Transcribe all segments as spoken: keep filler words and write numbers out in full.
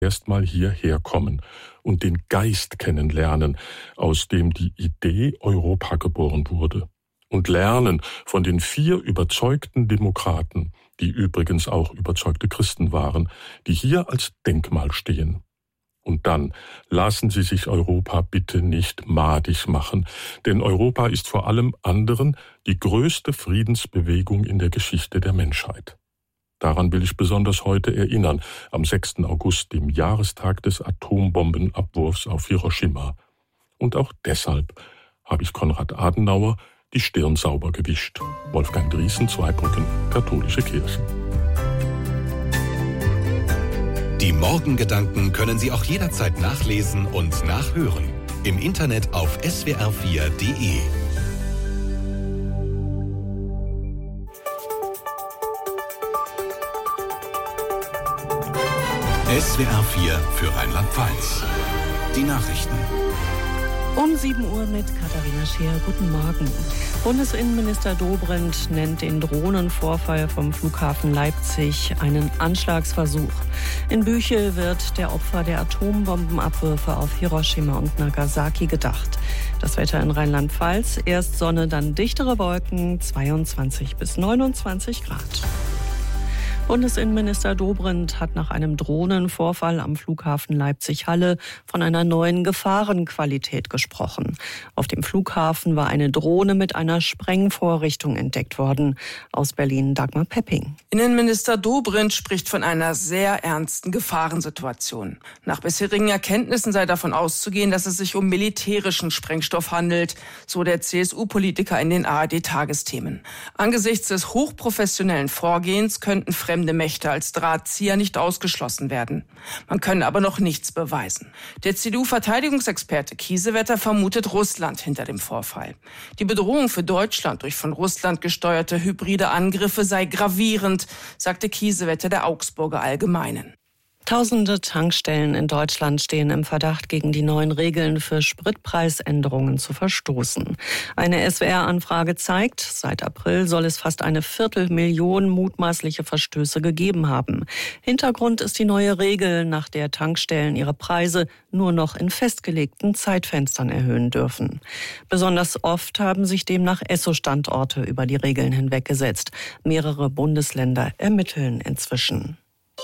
erstmal hierher kommen und den Geist kennenlernen, aus dem die Idee Europa geboren wurde. Und lernen von den vier überzeugten Demokraten, die übrigens auch überzeugte Christen waren, die hier als Denkmal stehen. Und dann lassen Sie sich Europa bitte nicht madig machen, denn Europa ist vor allem anderen die größte Friedensbewegung in der Geschichte der Menschheit. Daran will ich besonders heute erinnern, am sechsten August, dem Jahrestag des Atombombenabwurfs auf Hiroshima. Und auch deshalb habe ich Konrad Adenauer die Stirn sauber gewischt. Wolfgang Driesen, Zweibrücken, Katholische Kirche. Die Morgengedanken können Sie auch jederzeit nachlesen und nachhören. Im Internet auf s w r vier punkt d e. S W R vier für Rheinland-Pfalz. Die Nachrichten. Um sieben Uhr mit Katharina Scheer. Guten Morgen. Bundesinnenminister Dobrindt nennt den Drohnenvorfall vom Flughafen Leipzig einen Anschlagsversuch. In Büchel wird der Opfer der Atombombenabwürfe auf Hiroshima und Nagasaki gedacht. Das Wetter in Rheinland-Pfalz, erst Sonne, dann dichtere Wolken, zweiundzwanzig bis neunundzwanzig Grad. Bundesinnenminister Dobrindt hat nach einem Drohnenvorfall am Flughafen Leipzig-Halle von einer neuen Gefahrenqualität gesprochen. Auf dem Flughafen war eine Drohne mit einer Sprengvorrichtung entdeckt worden. Aus Berlin Dagmar Pepping. Innenminister Dobrindt spricht von einer sehr ernsten Gefahrensituation. Nach bisherigen Erkenntnissen sei davon auszugehen, dass es sich um militärischen Sprengstoff handelt, so der C S U-Politiker in den A R D-Tagesthemen. Angesichts des hochprofessionellen Vorgehens könnten fremde Mächte als Drahtzieher nicht ausgeschlossen werden. Man könne aber noch nichts beweisen. Der C D U-Verteidigungsexperte Kiesewetter vermutet Russland hinter dem Vorfall. Die Bedrohung für Deutschland durch von Russland gesteuerte hybride Angriffe sei gravierend, sagte Kiesewetter der Augsburger Allgemeinen. Tausende Tankstellen in Deutschland stehen im Verdacht, gegen die neuen Regeln für Spritpreisänderungen zu verstoßen. Eine S W R-Anfrage zeigt, seit April soll es fast eine Viertelmillion mutmaßliche Verstöße gegeben haben. Hintergrund ist die neue Regel, nach der Tankstellen ihre Preise nur noch in festgelegten Zeitfenstern erhöhen dürfen. Besonders oft haben sich demnach Esso-Standorte über die Regeln hinweggesetzt. Mehrere Bundesländer ermitteln inzwischen.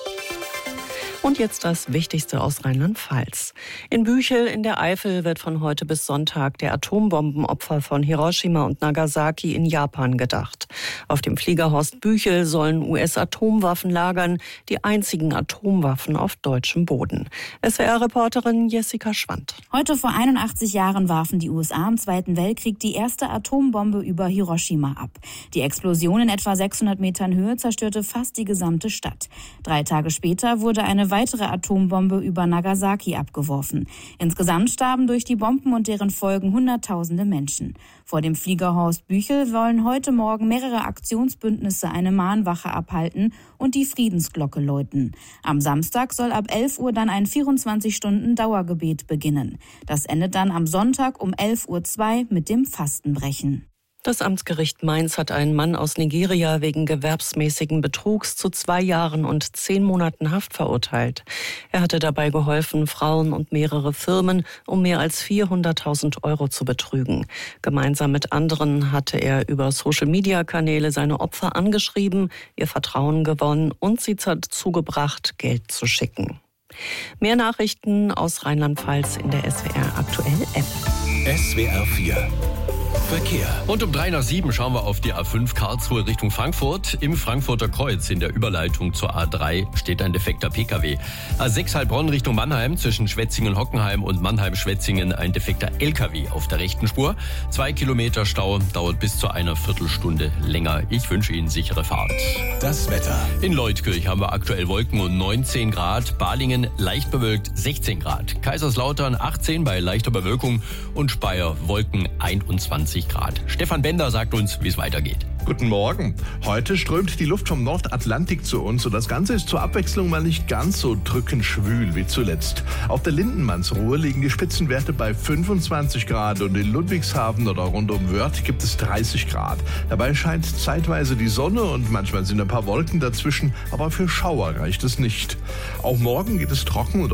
Und jetzt das Wichtigste aus Rheinland-Pfalz. In Büchel in der Eifel wird von heute bis Sonntag der Atombombenopfer von Hiroshima und Nagasaki in Japan gedacht. Auf dem Flieger Horst Büchel sollen U S-Atomwaffen lagern, die einzigen Atomwaffen auf deutschem Boden. S W R-Reporterin Jessica Schwand. Heute vor einundachtzig Jahren warfen die U S A im Zweiten Weltkrieg die erste Atombombe über Hiroshima ab. Die Explosion in etwa sechshundert Metern Höhe zerstörte fast die gesamte Stadt. Drei Tage später wurde eine weitere Atombombe über Nagasaki abgeworfen. Insgesamt starben durch die Bomben und deren Folgen Hunderttausende Menschen. Vor dem Flieger Horst Büchel wollen heute Morgen mehrere Aktionsbündnisse eine Mahnwache abhalten und die Friedensglocke läuten. Am Samstag soll ab elf Uhr dann ein vierundzwanzig Stunden Dauergebet beginnen. Das endet dann am Sonntag um elf Uhr zwei mit dem Fastenbrechen. Das Amtsgericht Mainz hat einen Mann aus Nigeria wegen gewerbsmäßigen Betrugs zu zwei Jahren und zehn Monaten Haft verurteilt. Er hatte dabei geholfen, Frauen und mehrere Firmen um mehr als vierhunderttausend Euro zu betrügen. Gemeinsam mit anderen hatte er über Social-Media-Kanäle seine Opfer angeschrieben, ihr Vertrauen gewonnen und sie dazu gebracht, Geld zu schicken. Mehr Nachrichten aus Rheinland-Pfalz in der S W R Aktuell App. S W R vier Verkehr. Und um drei nach sieben schauen wir auf die A fünf Karlsruhe Richtung Frankfurt. Im Frankfurter Kreuz in der Überleitung zur A drei steht ein defekter Pkw. A sechs Heilbronn Richtung Mannheim zwischen Schwetzingen-Hockenheim und Mannheim-Schwetzingen ein defekter L K W auf der rechten Spur. Zwei Kilometer Stau, dauert bis zu einer Viertelstunde länger. Ich wünsche Ihnen sichere Fahrt. Das Wetter. In Leutkirch haben wir aktuell Wolken und neunzehn Grad. Balingen leicht bewölkt sechzehn Grad. Kaiserslautern achtzehn bei leichter Bewölkung und Speyer Wolken einundzwanzig Grad. Stefan Bender sagt uns, wie es weitergeht. Guten Morgen. Heute strömt die Luft vom Nordatlantik zu uns und das Ganze ist zur Abwechslung mal nicht ganz so drückend schwül wie zuletzt. Auf der Lindenmannsruhe liegen die Spitzenwerte bei fünfundzwanzig Grad und in Ludwigshafen oder rund um Wörth gibt es dreißig Grad. Dabei scheint zeitweise die Sonne und manchmal sind ein paar Wolken dazwischen, aber für Schauer reicht es nicht. Auch morgen geht es trocken und